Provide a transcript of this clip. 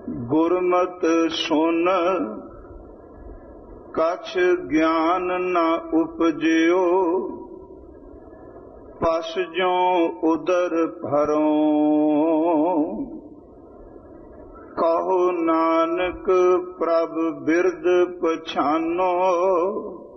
ਗੁਰਮਤਿ ਸੁਨ ਕਛ ਗਿਆਨ ਨ ਉਪਜਿਓ, ਪਸ ਜਿਉ ਉਦਰ ਭਰੋ। ਕਹੋ ਨਾਨਕ ਪ੍ਰਭ ਬਿਰਦ ਪਛਾਨੋ,